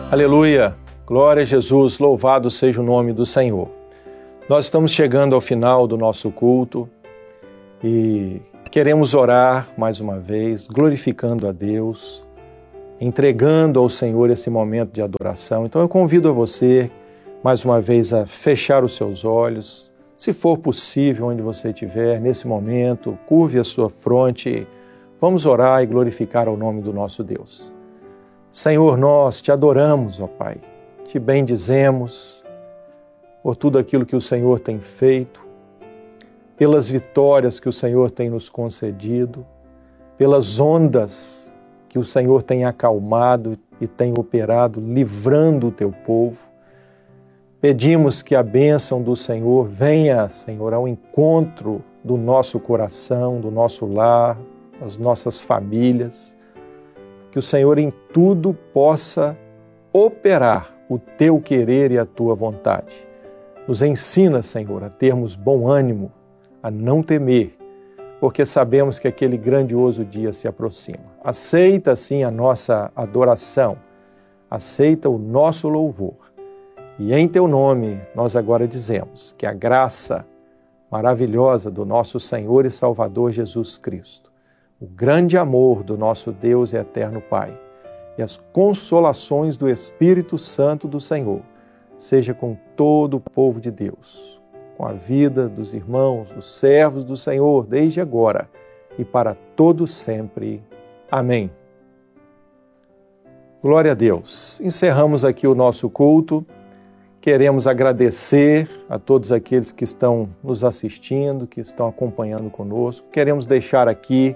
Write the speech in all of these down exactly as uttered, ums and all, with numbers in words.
Aleluia! Glória a Jesus, louvado seja o nome do Senhor. Nós estamos chegando ao final do nosso culto e queremos orar mais uma vez, glorificando a Deus, entregando ao Senhor esse momento de adoração. Então eu convido a você, mais uma vez, a fechar os seus olhos, se for possível, onde você estiver, nesse momento, curve a sua fronte, vamos orar e glorificar ao nome do nosso Deus. Senhor, nós te adoramos, ó Pai, te bendizemos por tudo aquilo que o Senhor tem feito, pelas vitórias que o Senhor tem nos concedido, pelas ondas que o Senhor tem acalmado e tem operado, livrando o teu povo. Pedimos que a bênção do Senhor venha, Senhor, ao encontro do nosso coração, do nosso lar, das nossas famílias, que o Senhor em tudo possa operar o teu querer e a tua vontade. Nos ensina, Senhor, a termos bom ânimo, a não temer, porque sabemos que aquele grandioso dia se aproxima. Aceita, sim, a nossa adoração, aceita o nosso louvor. E em teu nome nós agora dizemos que a graça maravilhosa do nosso Senhor e Salvador Jesus Cristo, o grande amor do nosso Deus e eterno Pai e as consolações do Espírito Santo do Senhor, seja com todo o povo de Deus, com a vida dos irmãos, dos servos do Senhor, desde agora e para todo sempre. Amém. Glória a Deus. Encerramos aqui o nosso culto. Queremos agradecer a todos aqueles que estão nos assistindo, que estão acompanhando conosco. Queremos deixar aqui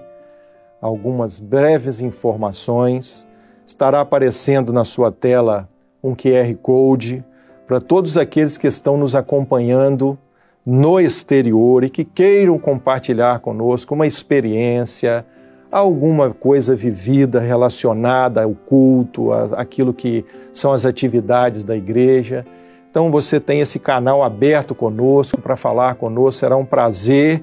algumas breves informações. Estará aparecendo na sua tela um Q R Code para todos aqueles que estão nos acompanhando no exterior e que queiram compartilhar conosco uma experiência, alguma coisa vivida relacionada ao culto, aquilo que são as atividades da igreja. Então você tem esse canal aberto conosco para falar conosco, será um prazer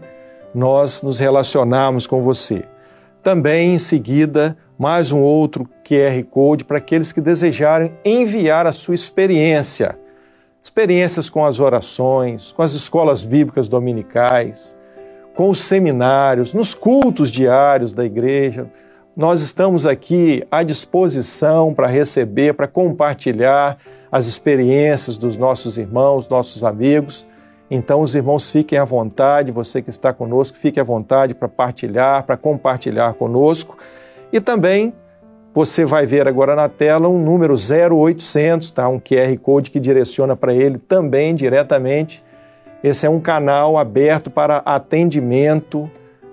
nós nos relacionarmos com você. Também, em seguida, mais um outro Q R Code para aqueles que desejarem enviar a sua experiência. Experiências com as orações, com as escolas bíblicas dominicais, com os seminários, nos cultos diários da igreja. Nós estamos aqui à disposição para receber, para compartilhar as experiências dos nossos irmãos, nossos amigos. Então, os irmãos fiquem à vontade, você que está conosco, fique à vontade para partilhar, para compartilhar conosco. E também você vai ver agora na tela um número zero oitocentos, tá? Um Q R Code que direciona para ele também diretamente. Esse é um canal aberto para atendimento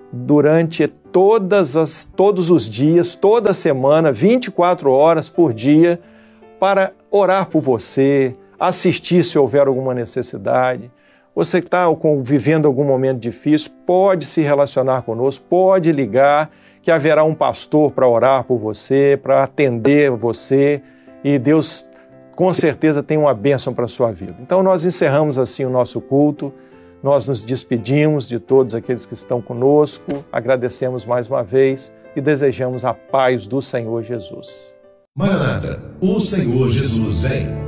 durante todas as, todos os dias, toda semana, vinte e quatro horas por dia, para orar por você, assistir se houver alguma necessidade. Você que está vivendo algum momento difícil, pode se relacionar conosco, pode ligar, que haverá um pastor para orar por você, para atender você, e Deus com certeza tem uma bênção para a sua vida. Então nós encerramos assim o nosso culto, nós nos despedimos de todos aqueles que estão conosco, agradecemos mais uma vez e desejamos a paz do Senhor Jesus. Maranata, o Senhor Jesus vem.